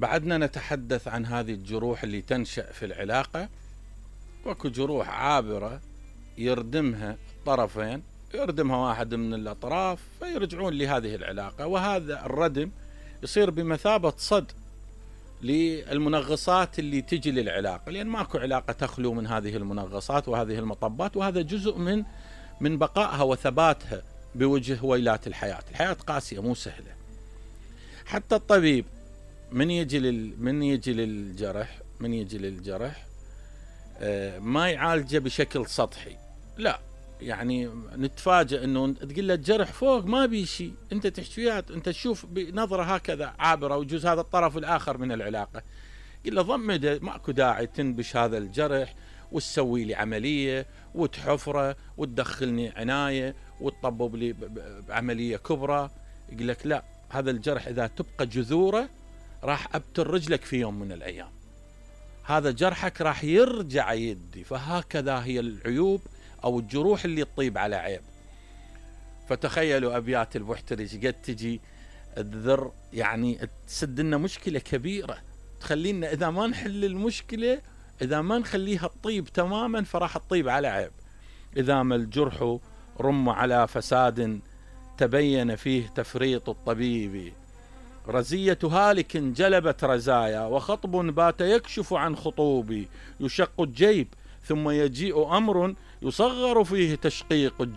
بعدنا نتحدث عن هذه الجروح اللي تنشأ في العلاقة. وكو جروح عابرة يردمها الطرفين، يردمها واحد من الأطراف فيرجعون لهذه العلاقة، وهذا الردم يصير بمثابة صد للمنغصات اللي تجي للعلاقة، لأن ماكو علاقة تخلو من هذه المنغصات وهذه المطبات، وهذا جزء من بقائها وثباتها بوجه ويلات الحياة. الحياة قاسية مو سهلة. حتى الطبيب من يجي للجرح ما يعالجه بشكل سطحي، لا، يعني نتفاجئ انه تقول له الجرح فوق ما بي شيء، انت تحكي انت تشوف بنظره هكذا عابره ويجوز هذا الطرف الاخر من العلاقه، قل له ضمده، ماكو داعي تنبش هذا الجرح وتسوي لي عمليه وتحفره وتدخلني عنايه وتطبب لي بعمليه كبرى. يقول لك لا، هذا الجرح اذا تبقى جذوره راح ابتر رجلك في يوم من الايام، هذا جرحك راح يرجع يدي. فهكذا هي العيوب او الجروح اللي تطيب على عيب. فتخيلوا ابيات البحتري قد تجي تذر، يعني تسد لنا مشكله كبيره، تخلينا اذا ما نحل المشكله، اذا ما نخليها تطيب تماما فراح تطيب على عيب. اذا ما الجرح رم على فساد تبين فيه تفريط الطبيب، رزية هالك جلبت رزايا، وخطب بات يكشف عن خطوبي، يشق الجيب ثم يجيء أمر يصغر فيه تشقيق